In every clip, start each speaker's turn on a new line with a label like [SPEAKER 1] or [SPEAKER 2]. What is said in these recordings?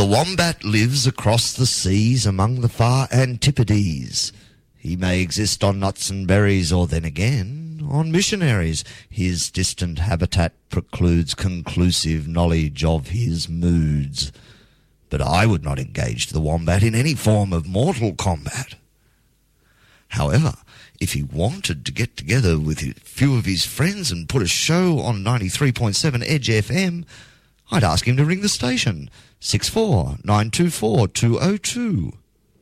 [SPEAKER 1] The wombat lives across the seas among the far antipodes. He may exist on nuts and berries, or then again on missionaries. His distant habitat precludes conclusive knowledge of his moods. But I would not engage the wombat in any form of mortal combat. However, if he wanted to get together with a few of his friends and put a show on 93.7 Edge FM, I'd ask him to ring the station, 64-924-202.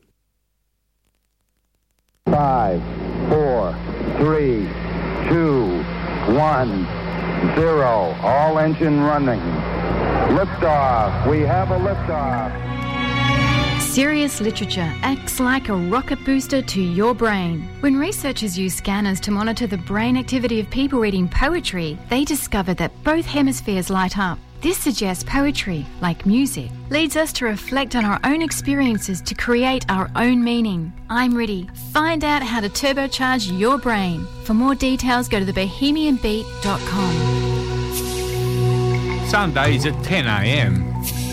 [SPEAKER 2] 5, 4, 3, 2, 1, 0. All engine running. Liftoff. We have a liftoff.
[SPEAKER 3] Serious literature acts like a rocket booster to your brain. When researchers use scanners to monitor the brain activity of people reading poetry, they discovered that both hemispheres light up. This suggests poetry, like music, leads us to reflect on our own experiences to create our own meaning. I'm ready. Find out how to turbocharge your brain. For more details, go to thebohemianbeat.com.
[SPEAKER 4] Sundays at 10 a.m.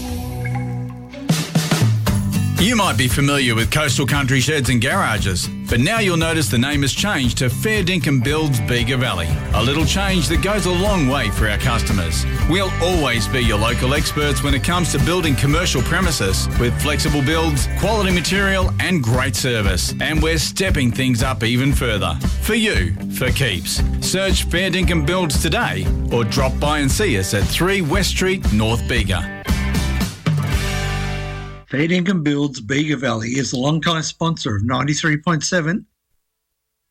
[SPEAKER 5] You might be familiar with Coastal Country Sheds and Garages, but now you'll notice the name has changed to Fair Dinkum Builds Bega Valley. A little change that goes a long way for our customers. We'll always be your local experts when it comes to building commercial premises with flexible builds, quality material and great service. And we're stepping things up even further. For you, for keeps. Search Fair Dinkum Builds today or drop by and see us at 3 West Street, North Bega.
[SPEAKER 6] Fair Dinkum Builds Bega Valley is a long-time sponsor of 93.7